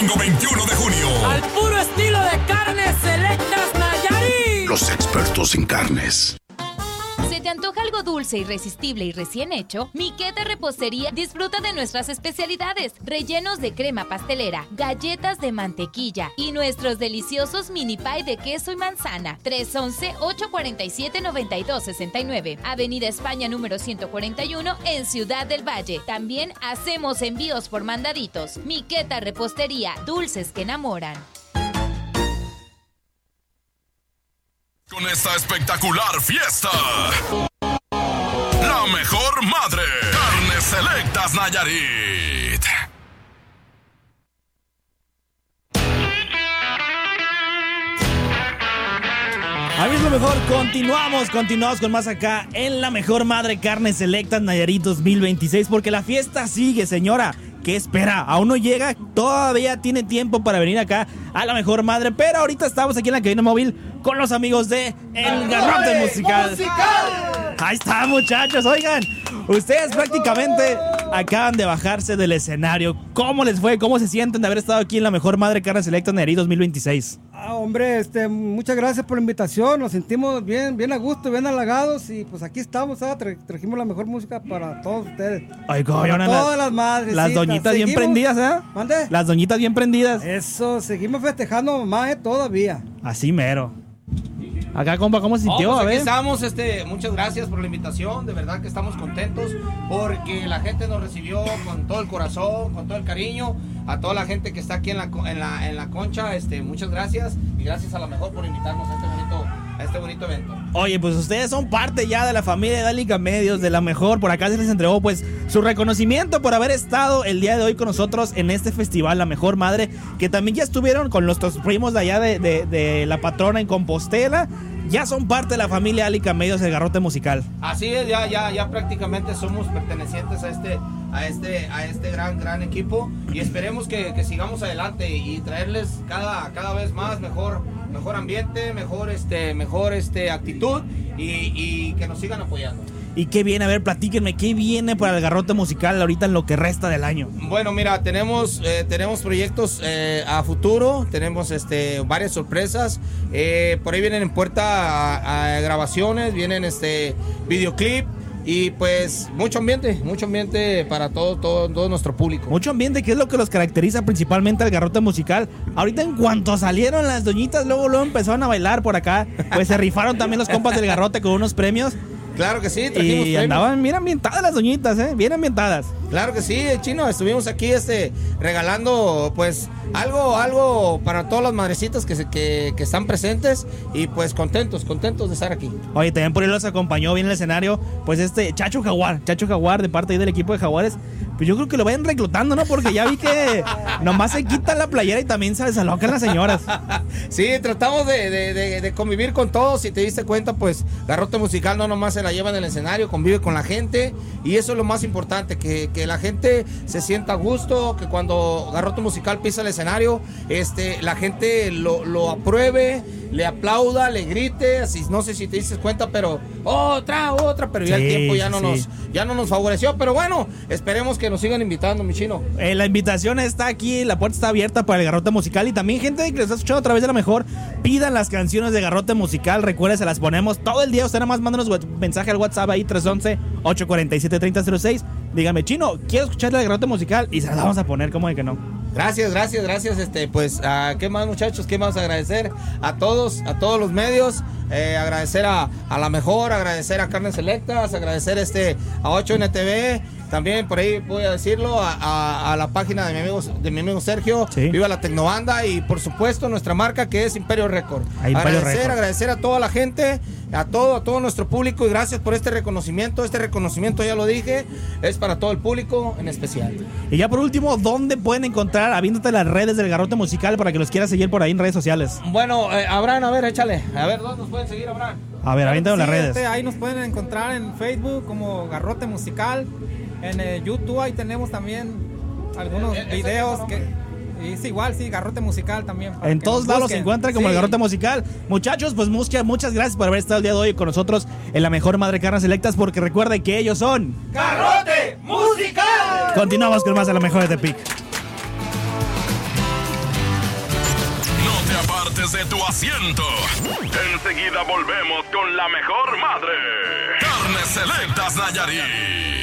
21 de junio. Al puro estilo de Carnes Selectas Nayarit. Los expertos en carnes. ¿Se te antoja algo dulce, irresistible y recién hecho? Miqueta Repostería disfruta de nuestras especialidades, rellenos de crema pastelera, galletas de mantequilla y nuestros deliciosos mini pie de queso y manzana. 311-847-9269, Avenida España número 141 en Ciudad del Valle. También hacemos envíos por mandaditos. Miqueta Repostería, dulces que enamoran. Con esta espectacular fiesta, la mejor madre, Carnes Selectas Nayarit. Amigos, lo mejor, continuamos con más acá en la mejor madre, Carnes Selectas Nayarit 2026, porque la fiesta sigue, señora. ¿Qué espera? Aún no llega, todavía tiene tiempo para venir acá a la mejor madre, pero ahorita estamos aquí en la cabina móvil con los amigos de El Garrote Musical. Ahí está, muchachos, oigan, ustedes prácticamente acaban de bajarse del escenario. ¿Cómo les fue? ¿Cómo se sienten de haber estado aquí en la mejor madre, Carnes Selectas Nayarit 2026? Hombre, muchas gracias por la invitación, nos sentimos bien a gusto, bien halagados y pues aquí estamos, trajimos la mejor música para todos ustedes. Ay, para todas las madres. Las doñitas bien prendidas, ¿eh? ¿Mande? Las doñitas bien prendidas. Eso, seguimos festejando, mamá, todavía. Así mero. Acá, compa, ¿cómo se sintió? Pues a ver. aquí estamos, muchas gracias por la invitación, de verdad que estamos contentos porque la gente nos recibió con todo el corazón, con todo el cariño, a toda la gente que está aquí en la concha, muchas gracias y gracias a la mejor por invitarnos a este bonito evento. Oye, pues ustedes son parte ya de la familia de Dálica Medios, de la mejor, por acá se les entregó pues su reconocimiento por haber estado el día de hoy con nosotros en este festival, La Mejor Madre, que también ya estuvieron con nuestros primos de allá de La Patrona en Compostela. Ya son parte de la familia Dálica Medios, El Garrote Musical. Así es, ya prácticamente somos pertenecientes a este gran equipo y esperemos que sigamos adelante y traerles cada vez más mejor ambiente, mejor actitud y que nos sigan apoyando. ¿Y qué viene? A ver, platíquenme, ¿qué viene para el Garrote Musical ahorita en lo que resta del año? Bueno, mira, tenemos proyectos a futuro, tenemos varias sorpresas, por ahí vienen en puerta a grabaciones, vienen videoclip y pues mucho ambiente para todo nuestro público. Mucho ambiente, que es lo que los caracteriza principalmente al Garrote Musical. Ahorita en cuanto salieron las doñitas, luego empezaron a bailar por acá, pues se rifaron también los compas del Garrote con unos premios. Claro que sí, trajimos y premios. Andaban bien ambientadas las doñitas, bien ambientadas. Claro que sí, Chino, estuvimos aquí regalando pues algo para todas las madrecitas que están presentes y pues contentos de estar aquí. Oye, también por ahí los acompañó bien en el escenario pues Chacho Jaguar de parte ahí del equipo de Jaguares. Pues yo creo que lo vayan reclutando, ¿no? Porque ya vi que nomás se quitan la playera y también se desalocan las señoras. Sí, tratamos de convivir con todos. Si te diste cuenta, pues Garrote Musical no nomás se la lleva en el escenario, convive con la gente y eso es lo más importante, que la gente se sienta a gusto, que cuando Garrote Musical pisa el escenario, la gente lo apruebe, le aplauda, le grite, así, no sé si te diste cuenta, pero otra, pero ya el tiempo ya no nos favoreció, pero bueno, esperemos que nos sigan invitando, mi Chino. La invitación está aquí, la puerta está abierta para el Garrote Musical y también gente que nos está escuchando a través de La Mejor, pidan las canciones de Garrote Musical, recuerden, se las ponemos todo el día, usted nada más mándanos mensaje al WhatsApp ahí 311-847-3006, dígame, Chino, quiero escucharle el Garrote Musical y se las vamos a poner, ¿cómo de que no? Gracias, pues, ¿qué más, muchachos? ¿Qué más? Agradecer a todos los medios, agradecer a La Mejor, agradecer a Carnes Selectas, agradecer a 8NTV, también por ahí voy a decirlo, a la página de mi amigo Sergio, sí. Viva la Tecnobanda y por supuesto nuestra marca que es Imperio Record. Agradecer a toda la gente, a todo nuestro público y gracias por este reconocimiento, ya lo dije, es para todo el público en especial. Y ya por último, ¿dónde pueden encontrar, aviéntate las redes del Garrote Musical para que los quieras seguir por ahí en redes sociales? Bueno, Abraham, a ver, échale, a ver, ¿dónde nos pueden seguir, Abraham? A ver, aviéntanos las redes. Ahí nos pueden encontrar en Facebook como Garrote Musical, en YouTube ahí tenemos también algunos videos que... Y es igual, sí, Garrote Musical también. En todos lados se encuentra como el Garrote Musical. Muchachos, pues muchas gracias por haber estado el día de hoy con nosotros en La Mejor Madre Carnes Selectas, porque recuerden que ellos son... ¡Garrote Musical! Continuamos con más de La Mejor de Tepic. apartes de tu asiento. Enseguida volvemos con la mejor madre. Carnes Selectas Nayarit.